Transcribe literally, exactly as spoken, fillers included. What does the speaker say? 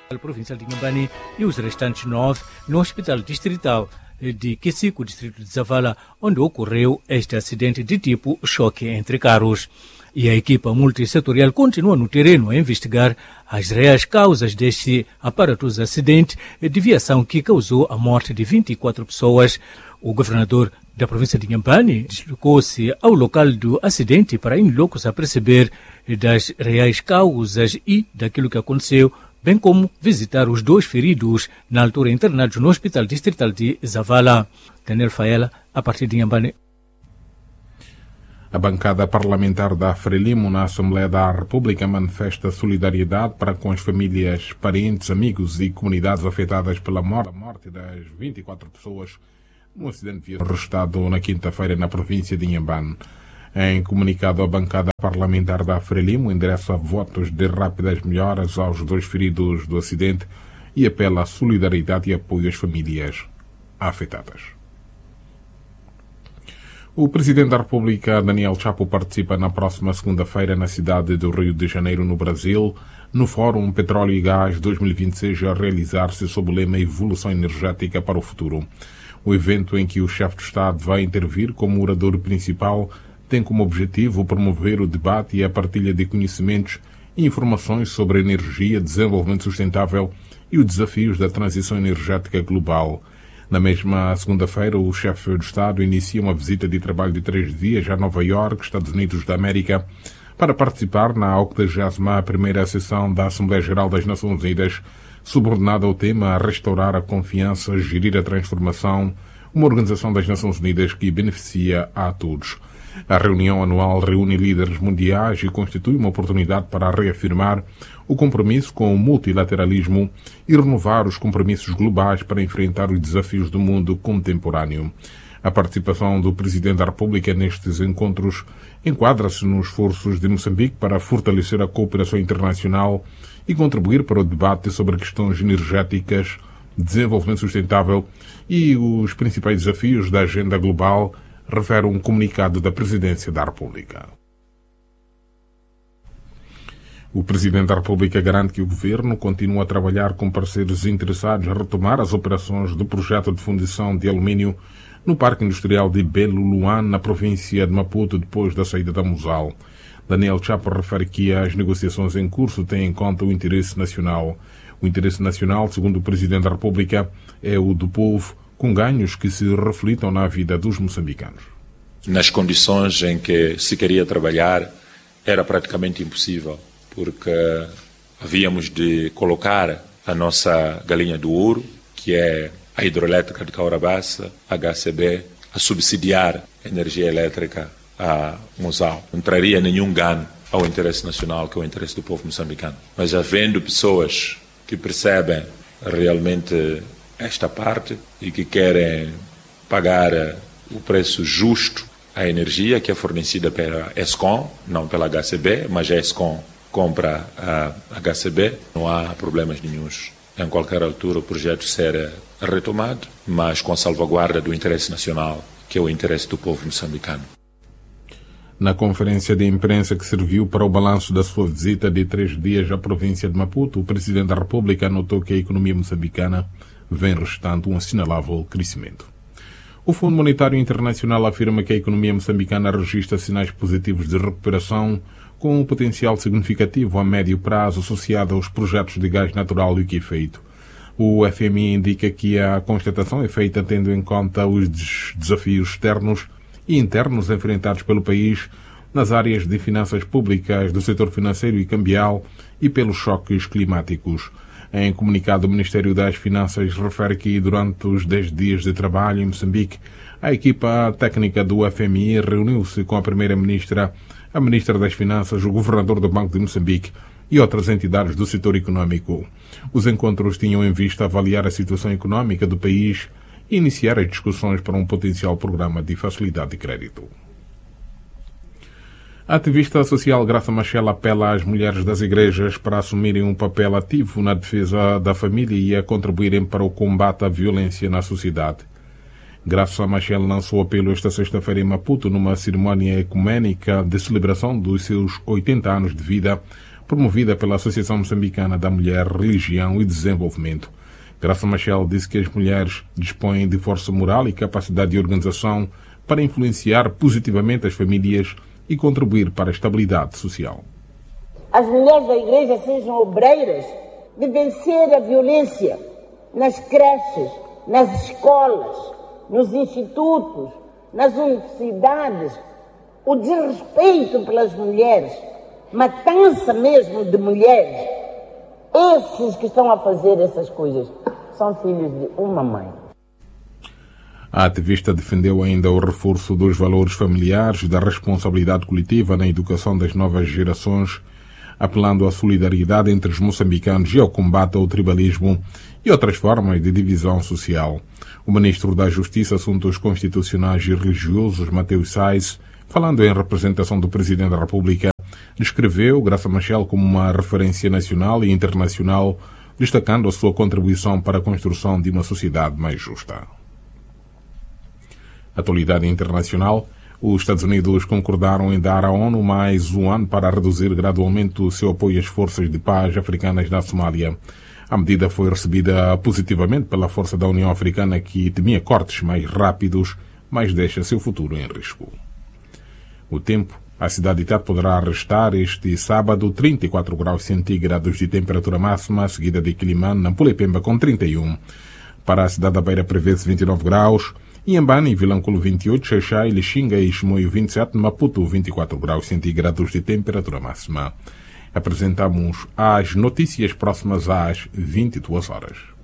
provincial de Inhambane e os restantes nove no Hospital Distrital de Kisiku, distrito de Zavala, onde ocorreu este acidente de tipo choque entre carros. E a equipa multissetorial continua no terreno a investigar as reais causas deste aparatoso acidente de viação que causou a morte de vinte e quatro pessoas. O governador da província de Inhambane deslocou-se ao local do acidente para em loucos a perceber das reais causas e daquilo que aconteceu, bem como visitar os dois feridos, na altura internados no Hospital Distrital de Zavala. Daniel Faela, a partir de Inhambane. A bancada parlamentar da Frelimo na Assembleia da República manifesta solidariedade para com as famílias, parentes, amigos e comunidades afetadas pela morte das vinte e quatro pessoas no acidente registrado na quinta-feira na província de Inhambane. Em comunicado, a bancada parlamentar da Frelimo endereça votos de rápidas melhoras aos dois feridos do acidente e apela à solidariedade e apoio às famílias afetadas. O Presidente da República, Daniel Chapo, participa na próxima segunda-feira na cidade do Rio de Janeiro, no Brasil, no Fórum Petróleo e Gás dois mil e vinte e seis, a realizar-se sob o lema Evolução Energética para o Futuro. O evento, em que o chefe de Estado vai intervir como orador principal, tem como objetivo promover o debate e a partilha de conhecimentos e informações sobre energia, desenvolvimento sustentável e os desafios da transição energética global. Na mesma segunda-feira, o chefe de Estado inicia uma visita de trabalho de três dias a Nova Iorque, Estados Unidos da América, para participar na octagésima primeira sessão da Assembleia Geral das Nações Unidas, subordinada ao tema Restaurar a Confiança, Gerir a Transformação, uma organização das Nações Unidas que beneficia a todos. A reunião anual reúne líderes mundiais e constitui uma oportunidade para reafirmar o compromisso com o multilateralismo e renovar os compromissos globais para enfrentar os desafios do mundo contemporâneo. A participação do Presidente da República nestes encontros enquadra-se nos esforços de Moçambique para fortalecer a cooperação internacional e contribuir para o debate sobre questões energéticas, desenvolvimento sustentável e os principais desafios da agenda global, refere um comunicado da Presidência da República. O Presidente da República garante que o Governo continua a trabalhar com parceiros interessados a retomar as operações do projeto de fundição de alumínio no Parque Industrial de Belo Luan, na província de Maputo, depois da saída da Musal. Daniel Chapo refere que as negociações em curso têm em conta o interesse nacional. O interesse nacional, segundo o Presidente da República, é o do povo, com ganhos que se reflitam na vida dos moçambicanos. Nas condições em que se queria trabalhar, era praticamente impossível, porque havíamos de colocar a nossa galinha do ouro, que é a hidroelétrica de Caurabaça, H C B, a subsidiar a energia elétrica a Musal. Não traria nenhum ganho ao interesse nacional, que é o interesse do povo moçambicano. Mas havendo pessoas que percebem realmente esta parte e que querem pagar o preço justo à energia que é fornecida pela ESCOM, não pela H C B, mas a ESCOM compra a H C B, não há problemas nenhuns. Em qualquer altura o projeto será retomado, mas com a salvaguarda do interesse nacional, que é o interesse do povo moçambicano. Na conferência de imprensa que serviu para o balanço da sua visita de três dias à província de Maputo, o Presidente da República anotou que a economia moçambicana vem registrando um assinalável crescimento. O Fundo Monetário Internacional afirma que a economia moçambicana registra sinais positivos de recuperação, com um potencial significativo a médio prazo associado aos projetos de gás natural liquefeito. O F M I indica que a constatação é feita tendo em conta os desafios externos e internos enfrentados pelo país nas áreas de finanças públicas, do setor financeiro e cambial e pelos choques climáticos. Em comunicado, o Ministério das Finanças refere que durante os dez dias de trabalho em Moçambique, a equipa técnica do F M I reuniu-se com a Primeira-Ministra, a Ministra das Finanças, o Governador do Banco de Moçambique e outras entidades do setor econômico. Os encontros tinham em vista avaliar a situação econômica do país e iniciar as discussões para um potencial programa de facilidade de crédito. A ativista social Graça Machel apela às mulheres das igrejas para assumirem um papel ativo na defesa da família e a contribuírem para o combate à violência na sociedade. Graça Machel lançou o apelo esta sexta-feira em Maputo numa cerimónia ecuménica de celebração dos seus oitenta anos de vida, promovida pela Associação Moçambicana da Mulher, Religião e Desenvolvimento. Graça Machel disse que as mulheres dispõem de força moral e capacidade de organização para influenciar positivamente as famílias e contribuir para a estabilidade social. As mulheres da igreja sejam obreiras de vencer a violência nas creches, nas escolas, nos institutos, nas universidades, o desrespeito pelas mulheres, matança mesmo de mulheres. Esses que estão a fazer essas coisas são filhos de uma mãe. A ativista defendeu ainda o reforço dos valores familiares e da responsabilidade coletiva na educação das novas gerações, apelando à solidariedade entre os moçambicanos e ao combate ao tribalismo e outras formas de divisão social. O ministro da Justiça, Assuntos Constitucionais e Religiosos, Mateus Sais, falando em representação do Presidente da República, descreveu Graça Machel como uma referência nacional e internacional, destacando a sua contribuição para a construção de uma sociedade mais justa. Atualidade internacional. Os Estados Unidos concordaram em dar à ONU mais um ano para reduzir gradualmente o seu apoio às forças de paz africanas na Somália. A medida foi recebida positivamente pela força da União Africana, que temia cortes mais rápidos, mas deixa seu futuro em risco. O tempo. A cidade de Tete poderá registrar este sábado trinta e quatro graus centígrados de temperatura máxima, seguida de Quilimane, Nampula e Pemba com trinta e um. Para a cidade da Beira prevê-se vinte e nove graus, Inhambane e Vilanculo vinte e oito, Xaixai, Lixinga e Chimoio vinte e sete, Maputo vinte e quatro graus centígrados de temperatura máxima. Apresentamos as notícias próximas às vinte e duas horas.